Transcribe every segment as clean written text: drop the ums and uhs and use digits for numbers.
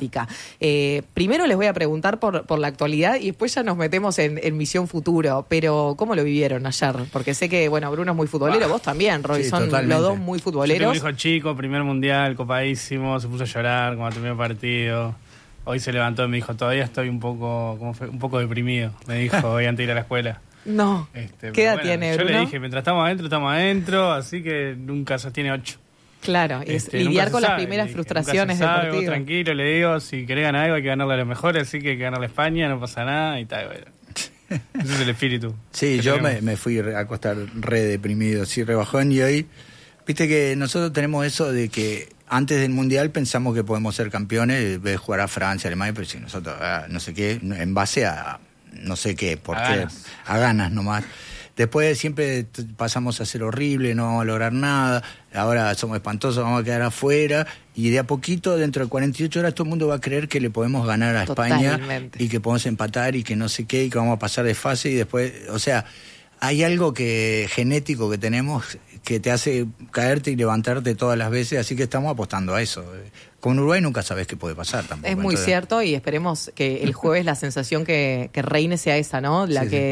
temática. Primero les voy a preguntar por la actualidad y después ya nos metemos en Misión Futuro, pero ¿cómo lo vivieron ayer? Porque sé que, bueno, Bruno es muy futbolero, vos también, Roy, son totalmente. los dos muy futboleros. Yo tengo un hijo chico, primer mundial, copadísimo, se puso a llorar cuando terminó el partido. Hoy se levantó y me dijo, todavía estoy un poco deprimido, me dijo, hoy antes de ir a la escuela. No, ¿qué edad tiene, Bruno? Yo le dije, mientras estamos adentro, así que nunca se tiene 8. Claro, es lidiar con las primeras frustraciones deportivas. Tranquilo, le digo, si querés ganar algo hay que ganarle a los mejores, así que hay que ganarle a España, no pasa nada y tal, bueno. Ese es el espíritu. Sí, yo me fui a acostar re deprimido, sí, re bajón, y hoy, viste que nosotros tenemos eso de que antes del Mundial pensamos que podemos ser campeones, de jugar a Francia, Alemania, pero si nosotros, no sé qué, en base a no sé qué, porque a ganas nomás. Después siempre pasamos a ser horrible, no vamos a lograr nada, ahora somos espantosos, vamos a quedar afuera, y de a poquito, dentro de 48 horas, todo el mundo va a creer que le podemos ganar a España y que podemos empatar y que no sé qué, y que vamos a pasar de fase y después, o sea, hay algo genético que tenemos que te hace caerte y levantarte todas las veces, así que estamos apostando a eso. Con Uruguay nunca sabes qué puede pasar tampoco. Es muy cierto, y esperemos que el jueves la sensación que reine sea esa, ¿no?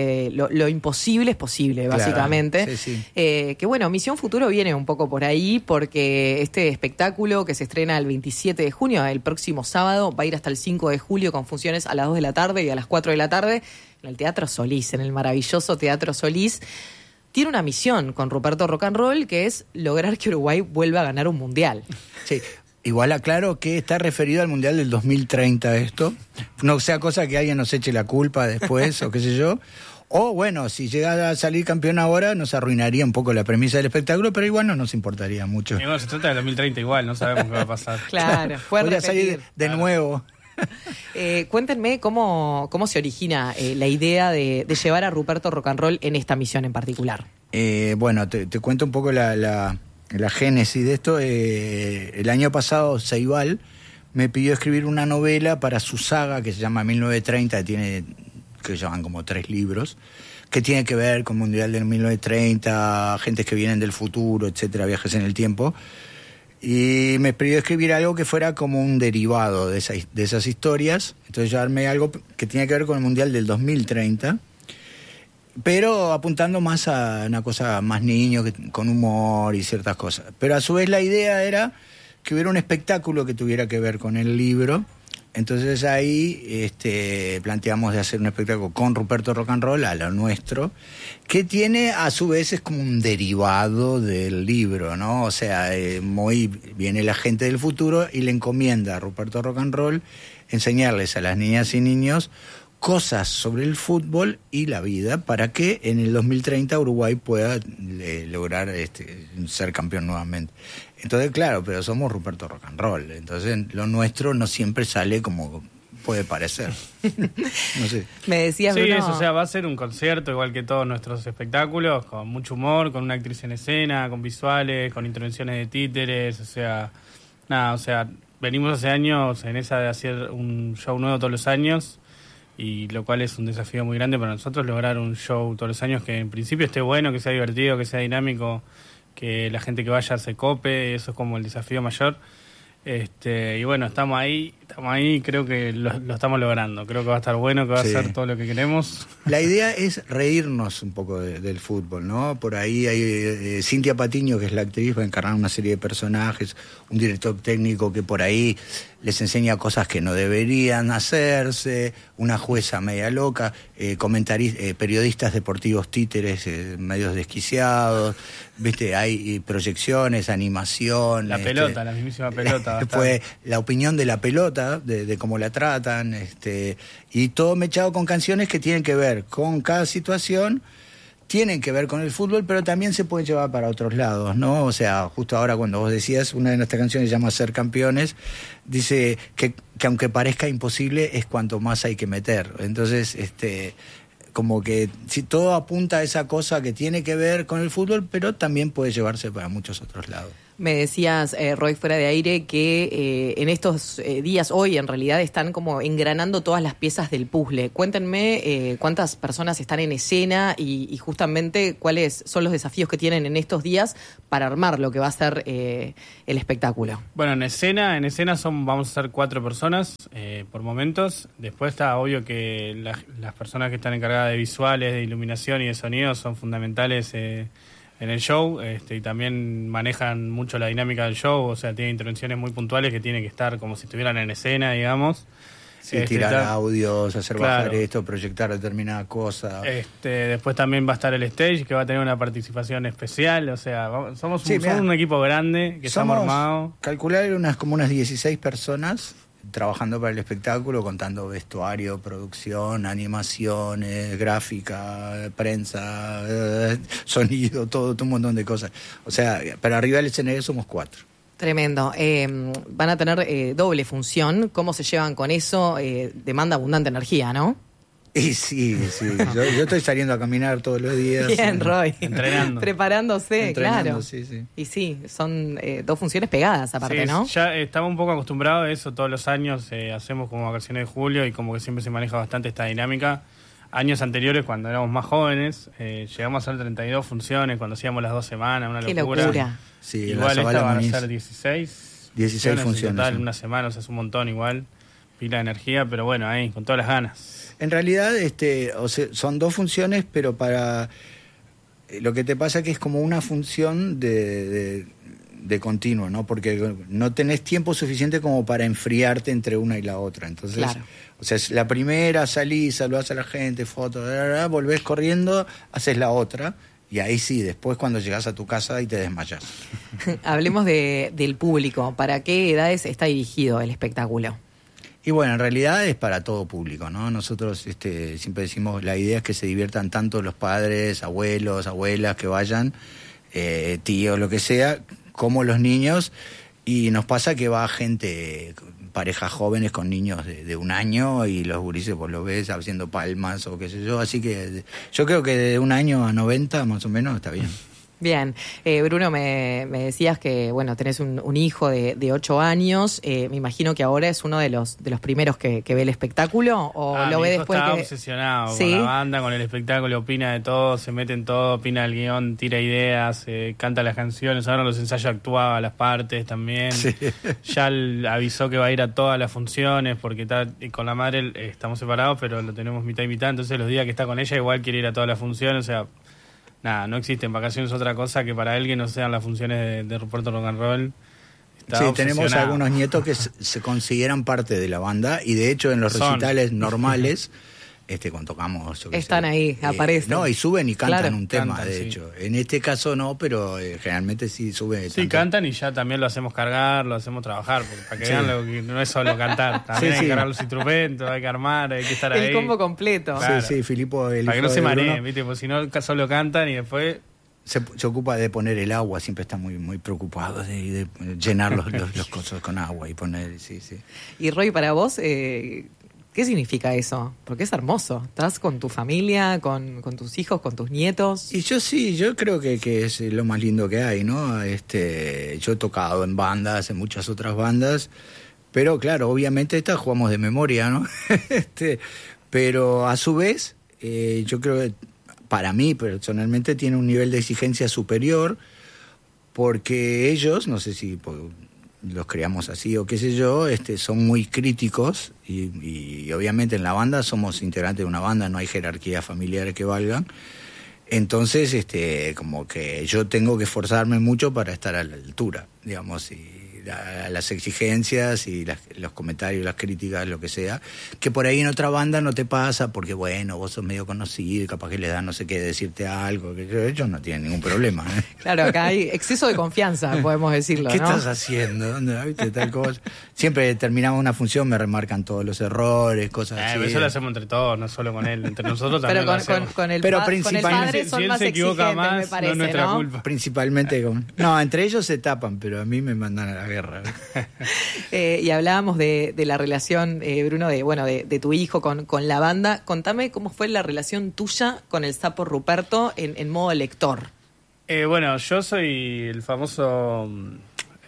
Lo imposible es posible, claro, básicamente. Que bueno, Misión Futuro viene un poco por ahí, porque este espectáculo que se estrena el 27 de junio, el próximo sábado, va a ir hasta el 5 de julio con funciones a las 2 de la tarde y a las 4 de la tarde en el Teatro Solís, en el maravilloso Teatro Solís. Tiene una misión con Ruperto Rock and Roll, que es lograr que Uruguay vuelva a ganar un mundial. Sí, igual aclaro que está referido al Mundial del 2030 esto. No sea cosa que alguien nos eche la culpa después o qué sé yo. O bueno, si llegara a salir campeón ahora nos arruinaría un poco la premisa del espectáculo, pero igual no nos importaría mucho. Y bueno, se trata del 2030 igual, no sabemos qué va a pasar. Claro, podría salir de nuevo. Cuéntenme cómo se origina la idea de llevar a Ruperto Rock and Roll en esta misión en particular. Bueno, te cuento un poco la génesis de esto. El año pasado Ceibal me pidió escribir una novela para su saga que se llama 1930, que llaman como 3 libros, que tiene que ver con Mundial del 1930, gentes que vienen del futuro, etcétera, viajes en el tiempo. Y me pidió escribir algo que fuera como un derivado de esas historias. Entonces yo armé algo que tiene que ver con el Mundial del 2030, pero apuntando más a una cosa más niño, con humor y ciertas cosas. Pero a su vez la idea era que hubiera un espectáculo que tuviera que ver con el libro. Entonces ahí planteamos de hacer un espectáculo con Ruperto Rock and Roll, a lo nuestro, que tiene a su vez es como un derivado del libro, ¿no? O sea, viene la gente del futuro y le encomienda a Ruperto Rock and Roll enseñarles a las niñas y niños cosas sobre el fútbol y la vida para que en el 2030 Uruguay pueda lograr ser campeón nuevamente. Entonces, claro, pero somos Ruperto Rock and Roll, entonces lo nuestro no siempre sale como puede parecer. No sé. Me decías, sí, Bruno... eso, o sea, va a ser un concierto igual que todos nuestros espectáculos, con mucho humor, con una actriz en escena, con visuales, con intervenciones de títeres, o sea, nada, o sea, venimos hace años en esa de hacer un show nuevo todos los años, y lo cual es un desafío muy grande para nosotros, lograr un show todos los años que en principio esté bueno, que sea divertido, que sea dinámico, que la gente que vaya se cope, eso es como el desafío mayor. Y bueno, estamos ahí, creo que lo estamos logrando, creo que va a estar bueno, que va a ser todo lo que queremos. La idea es reírnos un poco del fútbol, ¿no? Por ahí hay Cintia Patiño, que es la actriz, va a encarnar una serie de personajes, un director técnico que por ahí les enseña cosas que no deberían hacerse, una jueza media loca, periodistas deportivos títeres, medios desquiciados, ¿viste? Hay proyecciones, animación. La pelota, la mismísima pelota. Después la opinión de la pelota, de cómo la tratan, y todo mechado con canciones que tienen que ver con cada situación, tienen que ver con el fútbol, pero también se puede llevar para otros lados, ¿no? O sea, justo ahora cuando vos decías, una de nuestras canciones se llama Ser Campeones, dice que aunque parezca imposible, es cuanto más hay que meter. Entonces, como que si todo apunta a esa cosa que tiene que ver con el fútbol, pero también puede llevarse para muchos otros lados. Me decías, Roy, fuera de aire, que en estos días, hoy en realidad, están como engranando todas las piezas del puzzle. Cuéntenme cuántas personas están en escena y justamente cuáles son los desafíos que tienen en estos días para armar lo que va a ser el espectáculo. Bueno, en escena vamos a ser 4 personas por momentos. Después está obvio que las personas que están encargadas de visuales, de iluminación y de sonido son fundamentales en el show, y también manejan mucho la dinámica del show, o sea, tienen intervenciones muy puntuales que tienen que estar como si estuvieran en escena, digamos. Sí, tirar audios, hacer bajar esto, proyectar determinada cosa. Después también va a estar el stage, que va a tener una participación especial, o sea, somos un equipo grande que estamos armados. Calcular como unas 16 personas trabajando para el espectáculo, contando vestuario, producción, animaciones, gráfica, prensa, sonido, todo un montón de cosas. O sea, para arriba del escenario somos 4. Tremendo. Van a tener doble función. ¿Cómo se llevan con eso? Demanda abundante energía, ¿no? Y sí. Yo estoy saliendo a caminar todos los días. Bien, Roy. Entrenando. Preparándose, claro. Sí. Y sí, son 2 funciones pegadas aparte, sí, ¿no? Ya estamos un poco acostumbrados a eso. Todos los años hacemos como vacaciones de julio y como que siempre se maneja bastante esta dinámica. Años anteriores, cuando éramos más jóvenes, llegamos a hacer 32 funciones cuando hacíamos las 2 semanas, una ¡Qué locura. locura! Sí, igual esta van a ser 16 funciones en total, sí. Una semana, o sea, es un montón igual, pila de energía, pero bueno, ahí, con todas las ganas. En realidad son 2 funciones, pero para lo que te pasa que es como una función de continuo, ¿no? Porque no tenés tiempo suficiente como para enfriarte entre una y la otra. Entonces, claro. O sea, la primera salís, saludás a la gente, fotos, volvés corriendo, haces la otra. Y ahí sí, después cuando llegás a tu casa y te desmayás. Hablemos del público. ¿Para qué edades está dirigido el espectáculo? Y bueno, en realidad es para todo público, ¿no? Nosotros siempre decimos, la idea es que se diviertan tanto los padres, abuelos, abuelas, que vayan, tíos, lo que sea, como los niños. Y nos pasa que va gente, parejas jóvenes con niños de 1 año, y los gurises pues los ves haciendo palmas o qué sé yo. Así que yo creo que de 1 año a 90 más o menos está bien. Bien, Bruno, me decías que bueno, tenés un hijo de 8 años, me imagino que ahora es uno de los primeros que ve el espectáculo, o lo ve después. Está obsesionado con la banda, con el espectáculo, opina de todo, se mete en todo, opina el guión, tira ideas, canta las canciones, ahora los ensayos actuaba las partes también. Sí. Ya avisó que va a ir a todas las funciones porque con la madre estamos separados, pero lo tenemos mitad y mitad, entonces los días que está con ella igual quiere ir a todas las funciones, o sea, nada, no existen vacaciones otra cosa que para él que no sean las funciones de Ruperto Rock and Roll. Sí, tenemos algunos nietos que se consideran parte de la banda, y de hecho en los recitales normales, cuando tocamos... Están ahí, aparecen. No, y suben y cantan, claro, un tema, de hecho. En este caso no, pero generalmente sí suben. Sí, cantan, y ya también lo hacemos cargar, lo hacemos trabajar, porque para que vean lo que no es solo cantar, también hay que cargar los instrumentos, hay que armar, hay que estar ahí. El combo completo. Claro. Sí, Filipo... Para que no se mareen, ¿viste? Porque si no, solo cantan y después... Se ocupa de poner el agua, siempre está muy preocupado de llenar los cosos con agua y poner... Sí. Y Roy, para vos... ¿qué significa eso? Porque es hermoso. Estás con tu familia, con tus hijos, con tus nietos. Y yo creo que es lo más lindo que hay, ¿no? Yo he tocado en bandas, en muchas otras bandas, pero claro, obviamente jugamos de memoria, ¿no? Pero a su vez, yo creo que para mí personalmente tiene un nivel de exigencia superior, porque ellos, no sé si los creamos así o qué sé yo, son muy críticos, y obviamente en la banda somos integrantes de una banda, no hay jerarquía familiar que valgan. Entonces, como que yo tengo que esforzarme mucho para estar a la altura, digamos, y las exigencias y los comentarios, las críticas, lo que sea, que por ahí en otra banda no te pasa, porque bueno, vos sos medio conocido y capaz que les dan no sé qué, decirte algo, que ellos no tienen ningún problema, ¿eh? Claro, acá hay exceso de confianza, podemos decirlo, ¿Qué ¿no? estás haciendo? ¿Dónde, viste, tal cosa? Siempre terminamos una función, me remarcan todos los errores, cosas así. Pero eso lo hacemos entre todos, no solo con él, entre nosotros también. Pero con el padre son si él más se equivoca más, me parece, no es nuestra culpa. Principalmente no, entre ellos se tapan, pero a mí me mandan a la guerra. Y hablábamos de la relación, Bruno, de tu hijo con la banda. Contame cómo fue la relación tuya con el Sapo Ruperto en modo lector. Bueno, yo soy el famoso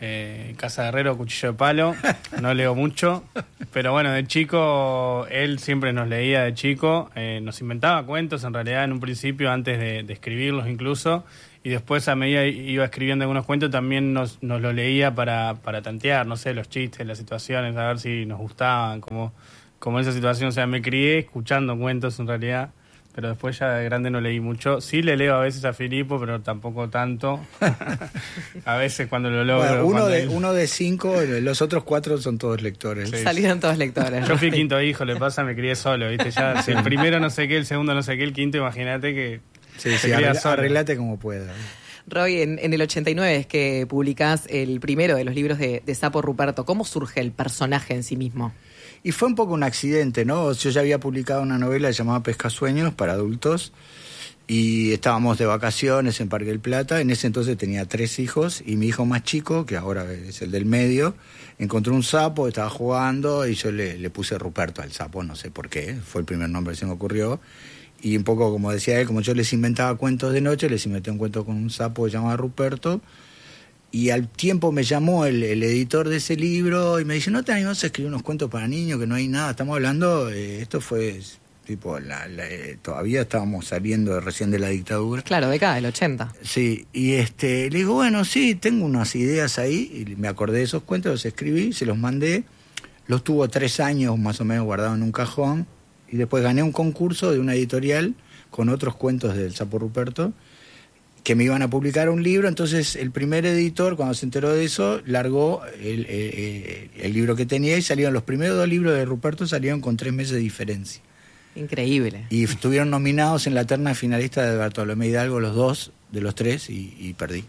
Casa de Herrero, Cuchillo de Palo. No leo mucho, pero bueno, de chico, él siempre nos leía de chico. Nos inventaba cuentos, en realidad, en un principio, antes de escribirlos incluso. Y después, a medida iba escribiendo algunos cuentos, también nos lo leía para tantear, no sé, los chistes, las situaciones, a ver si nos gustaban, como esa situación. O sea, me crié escuchando cuentos, en realidad. Pero después ya de grande no leí mucho. Sí le leo a veces a Filipo, pero tampoco tanto. A veces cuando lo logro. Bueno, uno de 5, los otros 4 son todos lectores. Sí, salieron todos lectores. Yo fui quinto hijo, le pasa, me crié solo, ¿viste? Ya, si el primero no sé qué, el segundo no sé qué, el quinto, imagínate que arreglate como puedas. Roy, en el 89 es que publicás el primero de los libros de Sapo Ruperto. ¿Cómo surge el personaje en sí mismo? Y fue un poco un accidente, ¿no? Yo ya había publicado una novela llamada Pescasueños para adultos y estábamos de vacaciones en Parque del Plata. En ese entonces tenía 3 hijos y mi hijo más chico, que ahora es el del medio, encontró un sapo, estaba jugando y yo le puse Ruperto al sapo, no sé por qué, fue el primer nombre que se me ocurrió. Y un poco como decía él, como yo les inventaba cuentos de noche, les inventé un cuento con un sapo llamado Ruperto. Y al tiempo me llamó el editor de ese libro y me dice, ¿no te animás a escribir unos cuentos para niños que no hay nada? Estamos hablando, esto fue tipo, todavía estábamos saliendo recién de la dictadura. Claro, década del 80. Sí, y le digo, bueno, sí, tengo unas ideas ahí, y me acordé de esos cuentos, los escribí, se los mandé, los tuvo 3 años más o menos guardados en un cajón, y después gané un concurso de una editorial con otros cuentos del Sapo Ruperto, que me iban a publicar un libro. Entonces el primer editor, cuando se enteró de eso, largó el libro que tenía y salieron los primeros 2 libros de Ruperto, salieron con 3 meses de diferencia. Increíble. Y estuvieron nominados en la terna finalista de Bartolomé Hidalgo, los 2 de los 3, y perdí.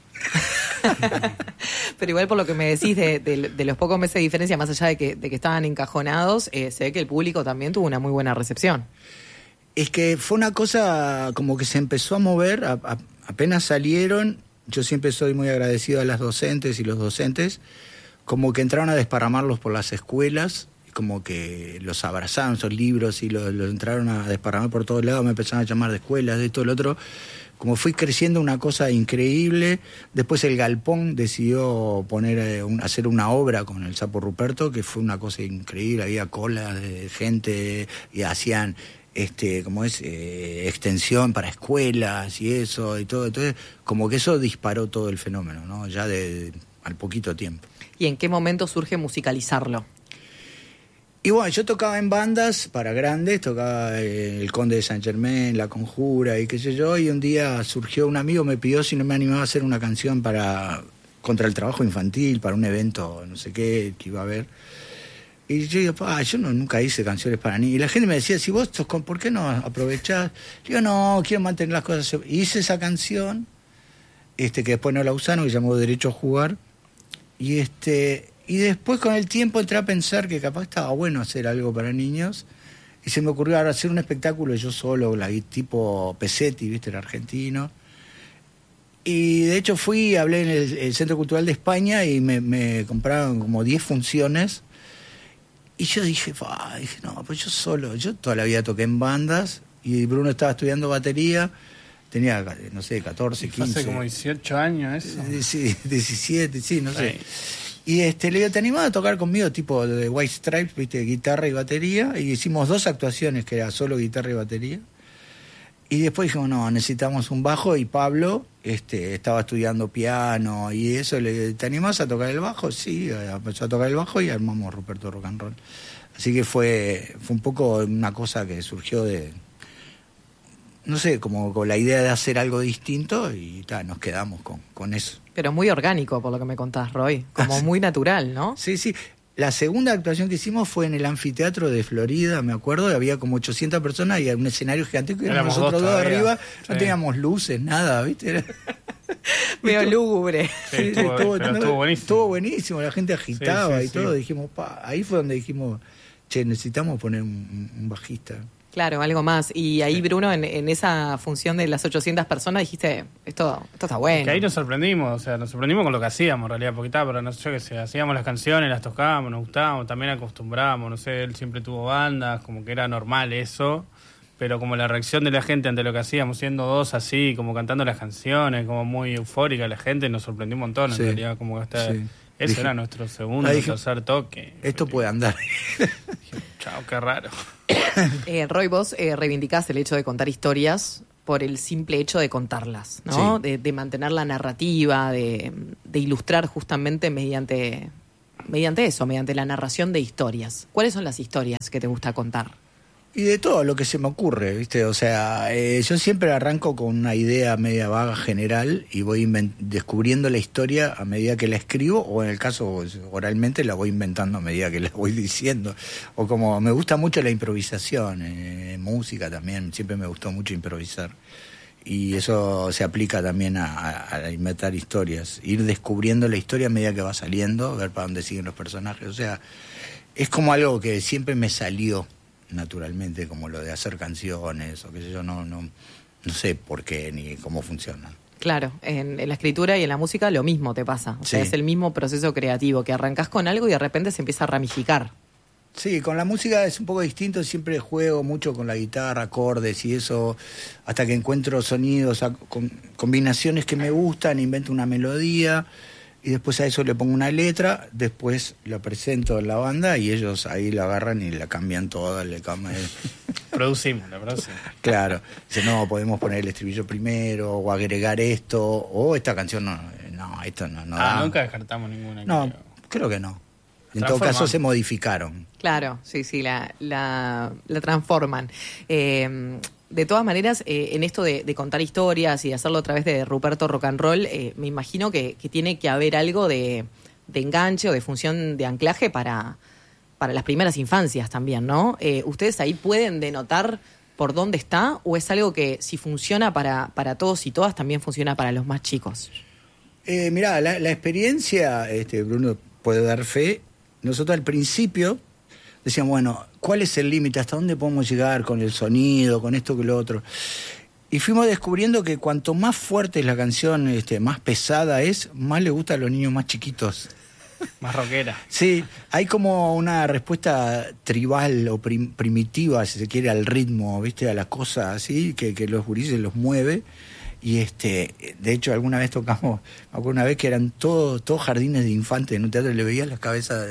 Pero igual por lo que me decís de los pocos meses de diferencia, más allá de que estaban encajonados, se ve que el público también tuvo una muy buena recepción. Es que fue una cosa como que se empezó a mover, apenas salieron. Yo siempre soy muy agradecido a las docentes y los docentes, como que entraron a desparramarlos por las escuelas, como que los abrazaron esos libros y los entraron a desparramar por todos lados, me empezaron a llamar de escuelas, de esto, de lo otro. Como fui creciendo una cosa increíble. Después el Galpón decidió hacer una obra con el Sapo Ruperto, que fue una cosa increíble, había colas de gente y hacían extensión para escuelas y eso y todo. Entonces, como que eso disparó todo el fenómeno, ¿no? Ya al poquito tiempo. ¿Y en qué momento surge musicalizarlo? Y bueno, yo tocaba en bandas para grandes, tocaba el Conde de Saint Germain, La Conjura y qué sé yo, y un día surgió un amigo, me pidió si no me animaba a hacer una canción contra el trabajo infantil, para un evento, no sé qué, que iba a haber. Y yo digo, yo nunca hice canciones para niños. Y la gente me decía, si vos ¿por qué no aprovechás? Digo, no, quiero mantener las cosas. Hice esa canción, que después no la usaron, que se llamó Derecho a Jugar. Y después con el tiempo entré a pensar que capaz estaba bueno hacer algo para niños. Y se me ocurrió ahora hacer un espectáculo yo solo, tipo Pesetti, ¿viste? El argentino. Y de hecho hablé en el Centro Cultural de España y me compraron como 10 funciones. Y yo dije, no, pues yo toda la vida toqué en bandas y Bruno estaba estudiando batería, tenía, no sé, 14, 15. Hace como 18 años eso. Sí, 17, sí, no sé. Y le digo, ¿te animás a tocar conmigo tipo de White Stripes, viste, guitarra y batería? Y hicimos 2 actuaciones que era solo guitarra y batería. Y después dijimos, no, necesitamos un bajo, y Pablo estaba estudiando piano y eso, ¿te animás a tocar el bajo? Sí, empezó a tocar el bajo y armamos Ruperto Rock and Roll. Así que fue un poco una cosa que surgió no sé, como con la idea de hacer algo distinto y nos quedamos con eso. Pero muy orgánico, por lo que me contás, Roy, como muy natural, ¿no? Sí, sí. La segunda actuación que hicimos fue en el anfiteatro de Florida, me acuerdo, había como 800 personas y un escenario gigantesco y éramos nosotros 2 arriba, no teníamos luces, nada, ¿viste? Medio lúgubre. Sí, estuvo buenísimo. Estuvo buenísimo, la gente agitaba y todo, dijimos, ahí fue donde dijimos, necesitamos poner un bajista. Claro, algo más. Y ahí, Bruno, en esa función de las 800 personas, dijiste, esto está bueno. Que ahí nos sorprendimos con lo que hacíamos, en realidad, porque pero no sé, yo qué sé, hacíamos las canciones, las tocábamos, nos gustábamos, también acostumbrábamos, no sé, él siempre tuvo bandas, como que era normal eso, pero como la reacción de la gente ante lo que hacíamos, siendo 2 así, como cantando las canciones, como muy eufórica la gente, nos sorprendió un montón, en realidad, como que Ese era nuestro segundo o tercer toque. Esto puede andar. Dije, chao, qué raro. Roy, vos reivindicás el hecho de contar historias por el simple hecho de contarlas, ¿no? Sí. De mantener la narrativa, de ilustrar justamente mediante eso, mediante la narración de historias. ¿Cuáles son las historias que te gusta contar? Y de todo lo que se me ocurre, ¿viste? O sea, yo siempre arranco con una idea media vaga general y voy descubriendo la historia a medida que la escribo, o en el caso oralmente la voy inventando a medida que la voy diciendo. O como me gusta mucho la improvisación, música también, siempre me gustó mucho improvisar. Y eso se aplica también a inventar historias, ir descubriendo la historia a medida que va saliendo, ver para dónde siguen los personajes. O sea, es como algo que siempre me salió naturalmente, como lo de hacer canciones o qué sé yo, no sé por qué ni cómo funciona. Claro, en la escritura y en la música lo mismo te pasa, o sea, es el mismo proceso creativo, que arrancás con algo y de repente se empieza a ramificar. Sí, con la música es un poco distinto, siempre juego mucho con la guitarra, acordes y eso, hasta que encuentro sonidos, combinaciones que me gustan, invento una melodía y después a eso le pongo una letra, después la presento en la banda y ellos ahí la agarran y la cambian toda, le cambian. Producimos. Claro, dice, no, podemos poner el estribillo primero, o agregar esto, o esta canción esto no da. Nunca descartamos ninguna. No, creo que no. En todo caso se modificaron. Claro, sí, la transforman. De todas maneras, en esto de contar historias y de hacerlo a través de Ruperto Rock and Roll, me imagino que tiene que haber algo de enganche o de función de anclaje para las primeras infancias también, ¿no? ¿Ustedes ahí pueden denotar por dónde está o es algo que si funciona para todos y todas también funciona para los más chicos? Mirá, la experiencia, Bruno puede dar fe. Nosotros al principio decíamos, bueno, ¿cuál es el límite? ¿Hasta dónde podemos llegar con el sonido, con esto que lo otro? Y fuimos descubriendo que cuanto más fuerte es la canción, más pesada es, más le gusta a los niños más chiquitos. Más rockera. Sí, hay como una respuesta tribal o primitiva, si se quiere, al ritmo, ¿viste? A la cosa así, que los gurises los mueve. Y de hecho alguna vez tocamos, me acuerdo una vez que eran todos jardines de infantes en un teatro y le veías las cabezas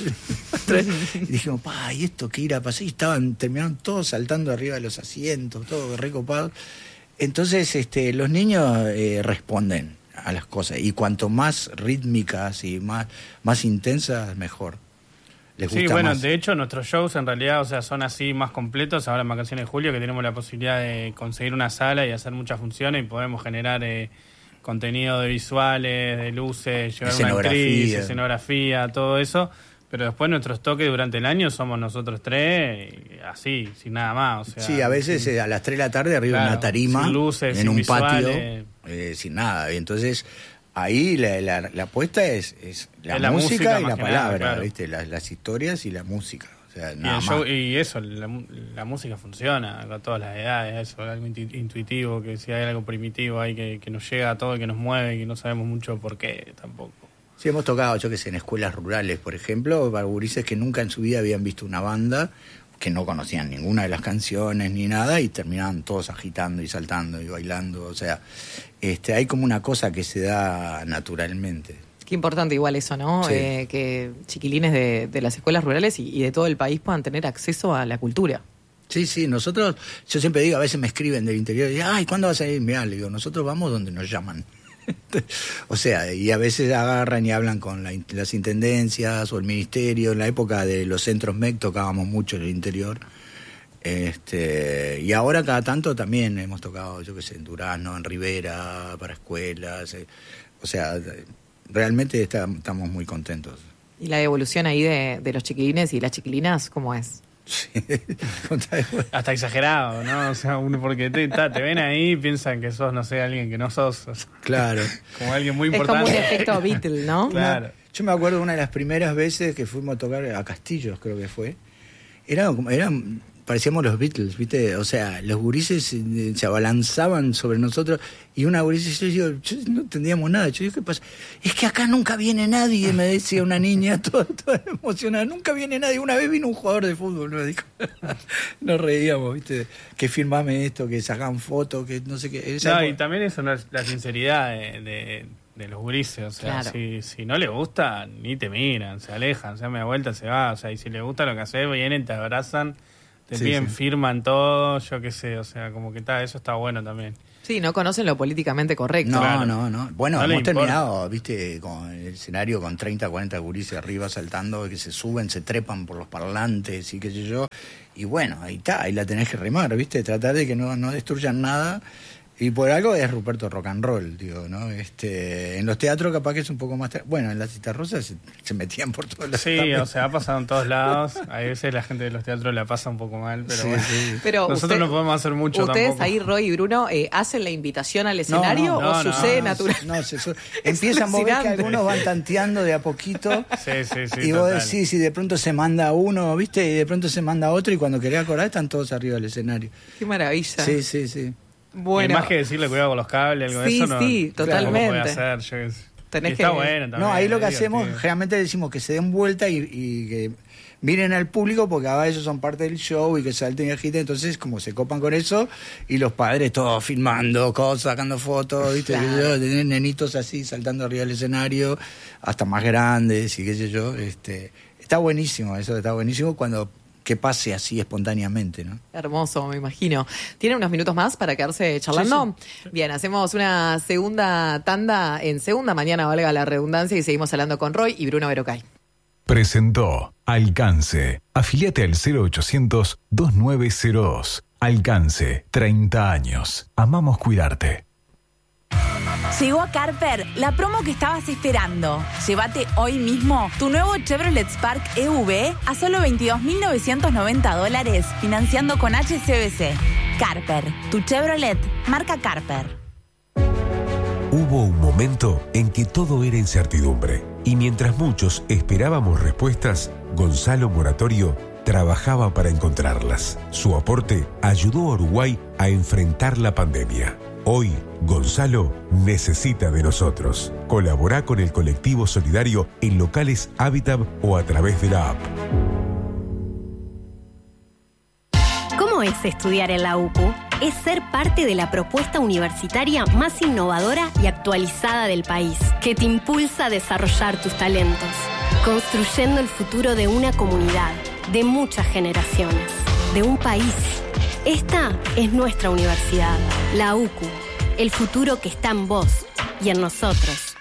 y dijimos, ¿y esto qué irá a pasar? Y terminaron todos saltando arriba de los asientos, todos recopados. Entonces los niños responden a las cosas y cuanto más rítmicas y más intensas, mejor. Sí, bueno, más. De hecho nuestros shows en realidad, o sea, son así más completos. Ahora en Vacaciones de Julio que tenemos la posibilidad de conseguir una sala y hacer muchas funciones y podemos generar contenido de visuales, de luces, llevar una actriz, escenografía, todo eso. Pero después nuestros toques durante el año somos nosotros tres, así, sin nada más. O sea, sí, a veces a las 3 de la tarde arriba de una tarima, sin luces, en sin un visuales, patio, sin nada. Y entonces ahí la apuesta es la música y la palabra, nada, claro. ¿Viste? Las historias y la música. O sea, nada más. Y eso, la música funciona a todas las edades, eso, algo intuitivo, que si hay algo primitivo ahí que nos llega a todo, que nos mueve y que no sabemos mucho por qué tampoco. Sí, hemos tocado, yo que sé, en escuelas rurales, por ejemplo, para gurises que nunca en su vida habían visto una banda, que no conocían ninguna de las canciones ni nada, y terminaban todos agitando y saltando y bailando. O sea, hay como una cosa que se da naturalmente. Qué importante igual eso, ¿no? Sí. Que chiquilines de las escuelas rurales y de todo el país puedan tener acceso a la cultura. Sí, nosotros, yo siempre digo, a veces me escriben del interior y ay, ¿cuándo vas a ir? Mirá, le digo, nosotros vamos donde nos llaman. O sea, y a veces agarran y hablan con las intendencias o el ministerio. En la época de los centros MEC tocábamos mucho en el interior. Y ahora cada tanto también hemos tocado, yo qué sé, en Durazno, en Rivera, para escuelas. O sea, realmente estamos muy contentos. ¿Y la evolución ahí de los chiquilines y las chiquilinas, cómo es? Sí. Hasta exagerado, ¿no? O sea, porque te ven ahí y piensan que sos, no sé, alguien que no sos. O sea, claro. Como alguien muy importante. Es como un efecto Beatle, ¿no? Claro. Yo me acuerdo una de las primeras veces que fuimos a tocar a Castillos, creo que fue. Parecíamos los Beatles, ¿viste? O sea, los gurises se abalanzaban sobre nosotros y una gurisa, yo no entendíamos nada. Yo digo, ¿qué pasa? Es que acá nunca viene nadie, me decía una niña toda emocionada. Nunca viene nadie. Una vez vino un jugador de fútbol, me dijo. Nos reíamos, ¿viste? Que firmame esto, que sacan fotos, que no sé qué. No, y también eso, la sinceridad de los gurises, o sea, Claro. si no le gusta, ni te miran, se alejan, se dan media vuelta, se va, o sea, y si le gusta lo que haces, vienen, te abrazan, te piden, firman todo, yo qué sé, o sea, como que eso está bueno también. Sí, no conocen lo políticamente correcto. No, Claro. no. Bueno, No le hemos importa. terminado, viste, con el escenario con 30, 40 gurises arriba saltando, que se suben, se trepan por los parlantes y qué sé yo. Y bueno, ahí está, ahí la tenés que remar, viste, tratar de que no destruyan nada. Y por algo es Ruperto Rock and Roll, digo, ¿no? En los teatros capaz que es un poco más... Bueno, en las Citarrosas se metían por todos lados. Sí, o sea, ha pasado en todos lados. A veces la gente de los teatros la pasa un poco mal, pero Sí, bueno. sí. Pero Nosotros no podemos hacer mucho ¿ustedes tampoco. ahí, Roy y Bruno, hacen la invitación al escenario o sucede natural? No, empiezan, vos ves que alucinante. algunos van tanteando de a poquito. Sí, Y vos total. decís, y de pronto se manda uno, ¿viste? Y de pronto se manda otro, y cuando querés acordar están todos arriba del escenario. Qué maravilla. Sí. Bueno, Y más que decirle cuidado con los cables, algo de Sí, eso, no. sí, ¿cómo totalmente. puede hacer? Yo qué sé. Tenés Y está que- bueno también. No, ahí lo que es hacemos, divertido. generalmente decimos que se den vuelta y que miren al público, porque a ellos son parte del show y que salten y agiten, entonces como se copan con eso, y los padres todos filmando cosas, sacando fotos, ¿viste? Claro. Tienen nenitos así saltando arriba del escenario, hasta más grandes y qué sé yo. Está buenísimo, eso está buenísimo cuando que pase así espontáneamente, ¿no? hermoso, me imagino. ¿Tienen unos minutos más para quedarse charlando? Sí. Bien, hacemos una segunda tanda en segunda mañana, valga la redundancia, y seguimos hablando con Roy y Bruno Verocay. Presentó Alcance. Afíliate al 0800-2902. Alcance, 30 años. Amamos cuidarte. Llegó a Carper la promo que estabas esperando. Llévate hoy mismo tu nuevo Chevrolet Spark EV a solo $22.990 financiando con HSBC. Carper, tu Chevrolet, marca Carper. Hubo un momento en que todo era incertidumbre y mientras muchos esperábamos respuestas, Gonzalo Moratorio trabajaba para encontrarlas. Su aporte ayudó a Uruguay a enfrentar la pandemia. Hoy, Gonzalo necesita de nosotros. Colabora con el colectivo solidario en locales Habitat o a través de la app. ¿Cómo es estudiar en la UCU? Es ser parte de la propuesta universitaria más innovadora y actualizada del país, que te impulsa a desarrollar tus talentos, construyendo el futuro de una comunidad, de muchas generaciones, de un país. Esta es nuestra universidad, la UCU, el futuro que está en vos y en nosotros.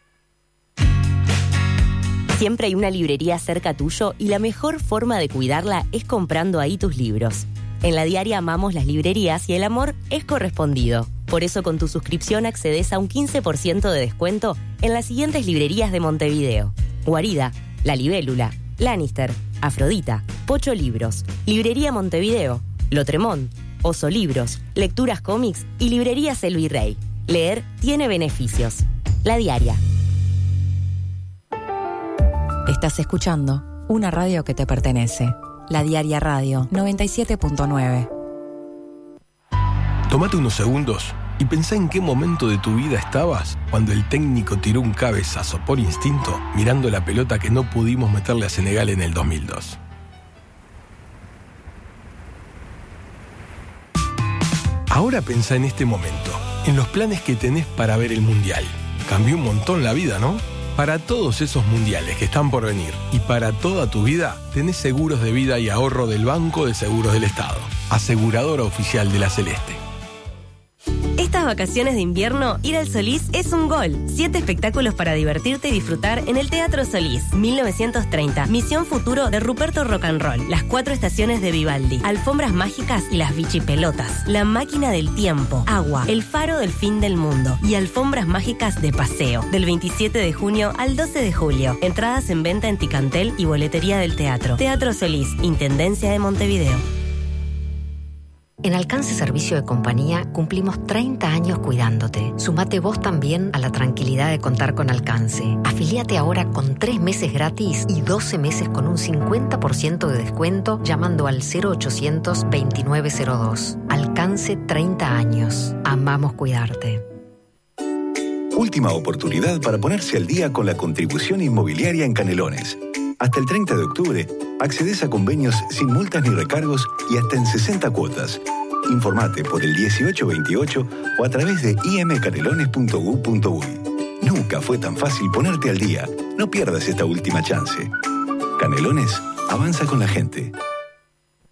Siempre hay una librería cerca tuyo y la mejor forma de cuidarla es comprando ahí tus libros. En La Diaria amamos las librerías y el amor es correspondido. Por eso con tu suscripción accedes a un 15% de descuento en las siguientes librerías de Montevideo: Guarida, La Libélula, Lannister, Afrodita, Pocho Libros, Librería Montevideo, Lotremont, Oso Libros, Lecturas Cómics y Librerías El Virrey. Leer tiene beneficios. La Diaria. Estás escuchando una radio que te pertenece. La Diaria Radio 97.9. Tómate unos segundos y pensá en qué momento de tu vida estabas cuando el técnico tiró un cabezazo por instinto mirando la pelota que no pudimos meterle a Senegal en el 2002. Ahora pensá en este momento, en los planes que tenés para ver el Mundial. Cambió un montón la vida, ¿no? Para todos esos mundiales que están por venir y para toda tu vida, tenés seguros de vida y ahorro del Banco de Seguros del Estado, aseguradora oficial de la Celeste. Estas vacaciones de invierno, ir al Solís es un gol. 7 espectáculos para divertirte y disfrutar en el Teatro Solís. 1930, Misión Futuro de Ruperto Rock and Roll. Las 4 estaciones de Vivaldi. Alfombras mágicas y las bichipelotas. La máquina del tiempo. Agua. El faro del fin del mundo. Y alfombras mágicas de paseo. Del 27 de junio al 12 de julio. Entradas en venta en Ticantel y boletería del teatro. Teatro Solís, Intendencia de Montevideo. En Alcance Servicio de Compañía cumplimos 30 años cuidándote. Sumate vos también a la tranquilidad de contar con Alcance. Afilíate ahora con 3 meses gratis y 12 meses con un 50% de descuento llamando al 0800-2902. Alcance 30 años. Amamos cuidarte. Última oportunidad para ponerse al día con la contribución inmobiliaria en Canelones. Hasta el 30 de octubre, accedes a convenios sin multas ni recargos y hasta en 60 cuotas. Informate por el 1828 o a través de imcanelones.gov.uy. Nunca fue tan fácil ponerte al día. No pierdas esta última chance. Canelones, avanza con la gente.